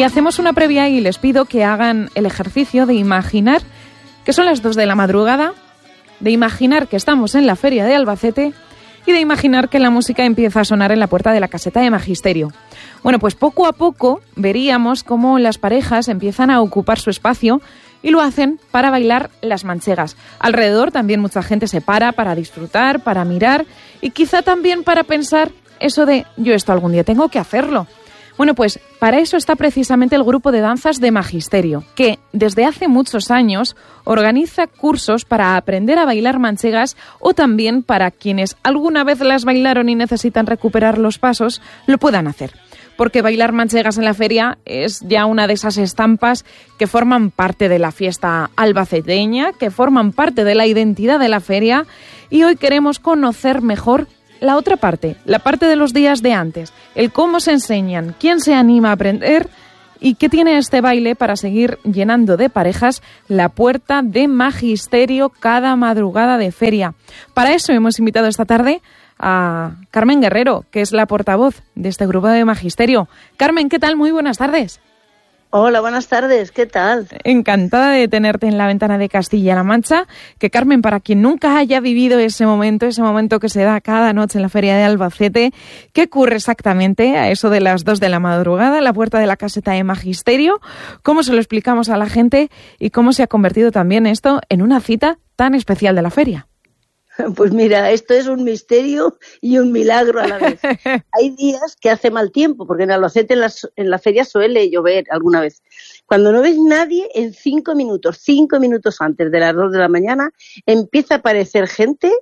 Y hacemos una previa y les pido que hagan el ejercicio de imaginar que son las 2 de la madrugada, de imaginar que estamos en la feria de Albacete y de imaginar que la música empieza a sonar en la puerta de la caseta de Magisterio. Bueno, pues poco a poco veríamos cómo las parejas empiezan a ocupar su espacio y lo hacen para bailar las manchegas. Alrededor también mucha gente se para disfrutar, para mirar y quizá también para pensar eso de yo esto algún día tengo que hacerlo. Bueno, pues para eso está precisamente el grupo de danzas de Magisterio, que desde hace muchos años organiza cursos para aprender a bailar manchegas o también para quienes alguna vez las bailaron y necesitan recuperar los pasos, lo puedan hacer. Porque bailar manchegas en la feria es ya una de esas estampas que forman parte de la fiesta albaceteña, que forman parte de la identidad de la feria, y hoy queremos conocer mejor la otra parte, la parte de los días de antes, el cómo se enseñan, quién se anima a aprender y qué tiene este baile para seguir llenando de parejas la puerta de Magisterio cada madrugada de feria. Para eso hemos invitado esta tarde a Carmen Guerrero, que es la portavoz de este grupo de Magisterio. Carmen, ¿qué tal? Muy buenas tardes. Hola, buenas tardes, ¿qué tal? Encantada de tenerte en la ventana de Castilla-La Mancha. Que Carmen, para quien nunca haya vivido ese momento que se da cada noche en la feria de Albacete, ¿qué ocurre exactamente a eso de las 2 de la madrugada en la puerta de la caseta de Magisterio? ¿Cómo se lo explicamos a la gente y cómo se ha convertido también esto en una cita tan especial de la feria? Pues mira, esto es un misterio y un milagro a la vez. Hay días que hace mal tiempo, porque en Albacete en la feria suele llover alguna vez. Cuando no ves nadie, en 5 minutos antes de las 2 de la mañana, empieza a aparecer gente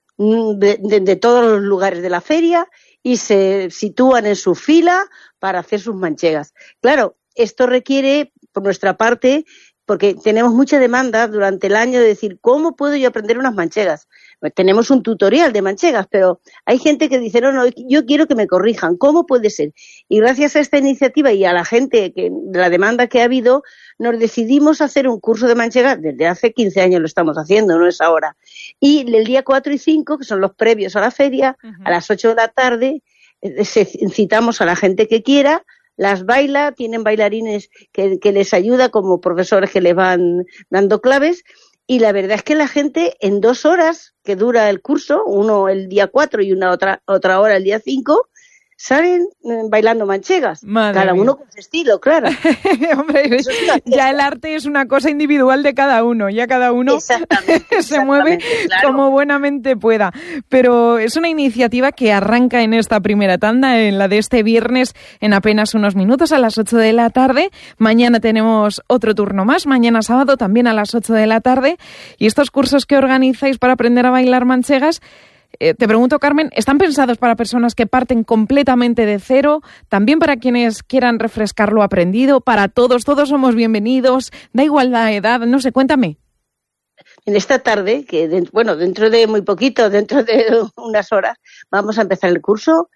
de todos los lugares de la feria y se sitúan en su fila para hacer sus manchegas. Claro, esto requiere, por nuestra parte, porque tenemos mucha demanda durante el año de decir, ¿cómo puedo yo aprender unas manchegas? Pues tenemos un tutorial de manchegas, pero hay gente que dice, no, yo quiero que me corrijan, ¿cómo puede ser? Y gracias a esta iniciativa y a la gente, de la demanda que ha habido, nos decidimos hacer un curso de manchegas, desde hace 15 años lo estamos haciendo, no es ahora. Y el día 4 y 5, que son los previos a la feria, a las 8 de la tarde, citamos a la gente que quiera, las baila, tienen bailarines que les ayuda como profesores que les van dando claves, y la verdad es que la gente en 2 horas que dura el curso, uno el día 4 y otra hora el día 5, salen bailando manchegas. Madre cada mía. uno con su estilo, claro. Hombre, ya el arte es una cosa individual de cada uno, ya cada uno se mueve claro, como buenamente pueda. Pero es una iniciativa que arranca en esta primera tanda, en la de este viernes, en apenas unos minutos, a las 8 de la tarde. Mañana tenemos otro turno más, mañana sábado también a las 8 de la tarde. Y estos cursos que organizáis para aprender a bailar manchegas, te pregunto, Carmen, ¿están pensados para personas que parten completamente de cero? ¿También para quienes quieran refrescar lo aprendido? ¿Para todos? ¿Todos somos bienvenidos? ¿Da igual la edad? No sé, cuéntame. En esta tarde, dentro de muy poquito, dentro de unas horas, vamos a empezar el curso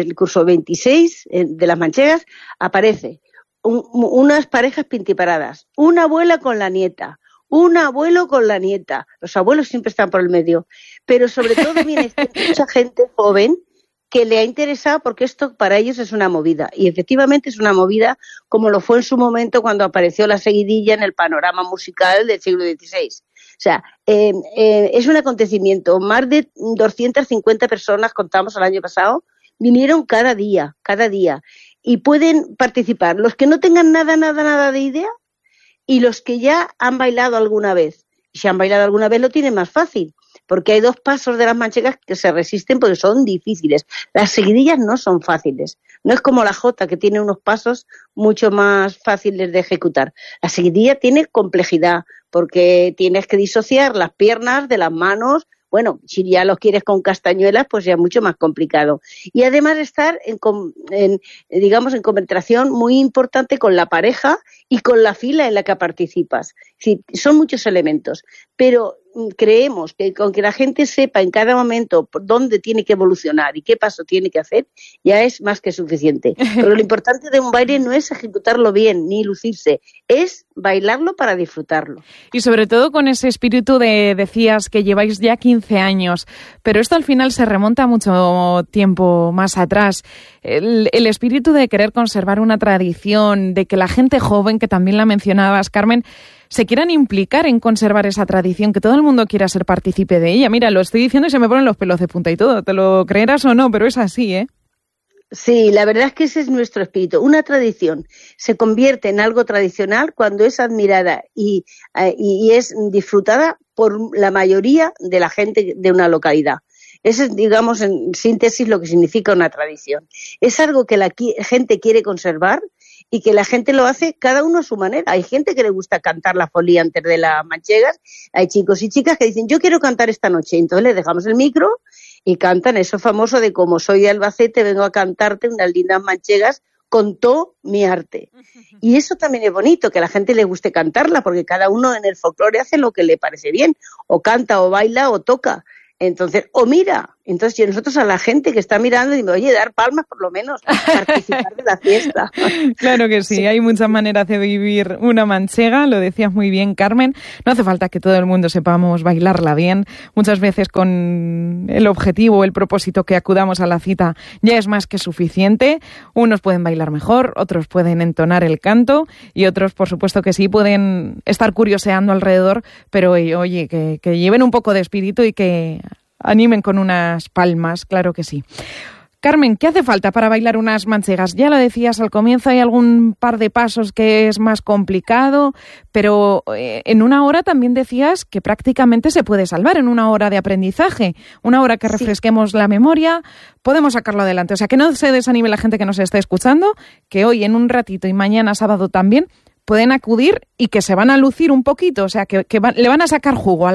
26 de las manchegas. Aparece unas parejas pintiparadas, una abuela con la nieta, un abuelo con la nieta. Los abuelos siempre están por el medio. Pero sobre todo viene mucha gente joven que le ha interesado porque esto para ellos es una movida. Y efectivamente es una movida como lo fue en su momento cuando apareció la seguidilla en el panorama musical del siglo XVI. O sea, es un acontecimiento. Más de 250 personas, contamos el año pasado, vinieron cada día. Y pueden participar los que no tengan nada de idea, y los que ya han bailado alguna vez. Y si han bailado alguna vez lo tienen más fácil, porque hay 2 pasos de las manchegas que se resisten porque son difíciles. Las seguidillas no son fáciles. No es como la jota, que tiene unos pasos mucho más fáciles de ejecutar. La seguidilla tiene complejidad, porque tienes que disociar las piernas de las manos. Bueno, si ya los quieres con castañuelas, pues ya es mucho más complicado. Y además estar en concentración muy importante con la pareja y con la fila en la que participas. Sí, son muchos elementos. Pero creemos que con que la gente sepa en cada momento por dónde tiene que evolucionar y qué paso tiene que hacer, ya es más que suficiente. Pero lo importante de un baile no es ejecutarlo bien ni lucirse, es bailarlo para disfrutarlo. Y sobre todo con ese espíritu decías que lleváis ya 15 años, pero esto al final se remonta mucho tiempo más atrás. El espíritu de querer conservar una tradición, de que la gente joven, que también la mencionabas, Carmen, se quieran implicar en conservar esa tradición, que todo el mundo quiera ser partícipe de ella. Mira, lo estoy diciendo y se me ponen los pelos de punta y todo, te lo creerás o no, pero es así, ¿eh? Sí, la verdad es que ese es nuestro espíritu. Una tradición se convierte en algo tradicional cuando es admirada y es disfrutada por la mayoría de la gente de una localidad. Eso es, digamos, en síntesis lo que significa una tradición. Es algo que la gente quiere conservar y que la gente lo hace cada uno a su manera. Hay gente que le gusta cantar la folía antes de las manchegas, hay chicos y chicas que dicen, yo quiero cantar esta noche, entonces les dejamos el micro y cantan eso famoso de como soy de Albacete, vengo a cantarte unas lindas manchegas con todo mi arte. Y eso también es bonito, que a la gente le guste cantarla, porque cada uno en el folclore hace lo que le parece bien, o canta, o baila, o toca. Entonces, o mira, entonces nosotros a la gente que está mirando decimos, oye, dar palmas por lo menos, participar de la fiesta. Claro que sí, hay muchas maneras de vivir una manchega, lo decías muy bien, Carmen. No hace falta que todo el mundo sepamos bailarla bien. Muchas veces con el objetivo, el propósito que acudamos a la cita ya es más que suficiente. Unos pueden bailar mejor, otros pueden entonar el canto y otros, por supuesto que sí, pueden estar curioseando alrededor, pero oye, que lleven un poco de espíritu y que animen con unas palmas, claro que sí. Carmen, ¿qué hace falta para bailar unas manchegas? Ya lo decías al comienzo, hay algún par de pasos que es más complicado, pero en una hora también decías que prácticamente se puede salvar en una hora de aprendizaje, una hora que refresquemos la memoria, podemos sacarlo adelante. O sea, que no se desanime la gente que nos está escuchando, que hoy en un ratito y mañana sábado también pueden acudir y que se van a lucir un poquito, o sea, que le van a sacar jugo a